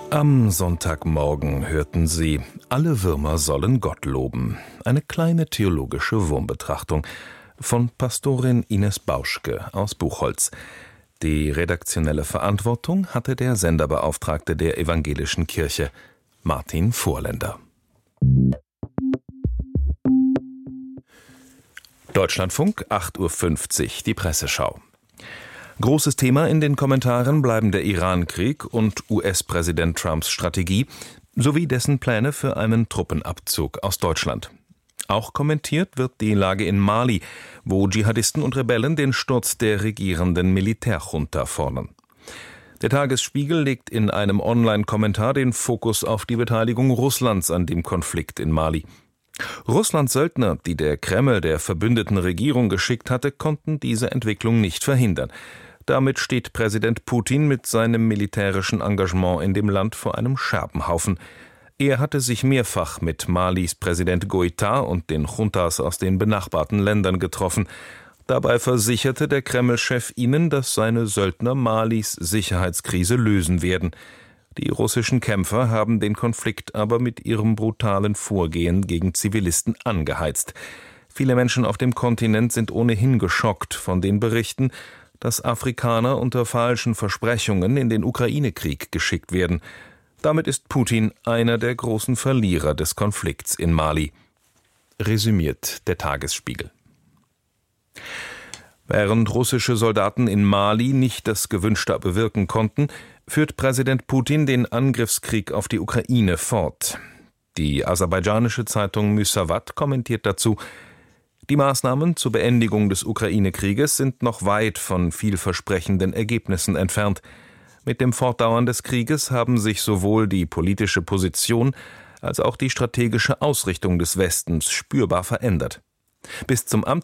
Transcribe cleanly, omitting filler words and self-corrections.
Am Sonntagmorgen hörten Sie, alle Würmer sollen Gott loben. Eine kleine theologische Wurmbetrachtung von Pastorin Ines Bauschke aus Buchholz. Die redaktionelle Verantwortung hatte der Senderbeauftragte der Evangelischen Kirche, Martin Vorländer. Deutschlandfunk, 8:50 Uhr, die Presseschau. Großes Thema in den Kommentaren bleiben der Iran-Krieg und US-Präsident Trumps Strategie sowie dessen Pläne für einen Truppenabzug aus Deutschland. Auch kommentiert wird die Lage in Mali, wo Dschihadisten und Rebellen den Sturz der regierenden Militärjunta fordern. Der Tagesspiegel legt in einem Online-Kommentar den Fokus auf die Beteiligung Russlands an dem Konflikt in Mali. Russlands Söldner, die der Kreml der verbündeten Regierung geschickt hatte, konnten diese Entwicklung nicht verhindern. Damit steht Präsident Putin mit seinem militärischen Engagement in dem Land vor einem Scherbenhaufen. Er hatte sich mehrfach mit Malis Präsident Goïta und den Juntas aus den benachbarten Ländern getroffen. Dabei versicherte der Kreml-Chef ihnen, dass seine Söldner Malis Sicherheitskrise lösen werden. Die russischen Kämpfer haben den Konflikt aber mit ihrem brutalen Vorgehen gegen Zivilisten angeheizt. Viele Menschen auf dem Kontinent sind ohnehin geschockt von den Berichten, dass Afrikaner unter falschen Versprechungen in den Ukraine-Krieg geschickt werden. Damit ist Putin einer der großen Verlierer des Konflikts in Mali. Resümiert der Tagesspiegel. Während russische Soldaten in Mali nicht das Gewünschte bewirken konnten, führt Präsident Putin den Angriffskrieg auf die Ukraine fort. Die aserbaidschanische Zeitung Müsavat kommentiert dazu: Die Maßnahmen zur Beendigung des Ukraine-Krieges sind noch weit von vielversprechenden Ergebnissen entfernt. Mit dem Fortdauern des Krieges haben sich sowohl die politische Position als auch die strategische Ausrichtung des Westens spürbar verändert. Bis zum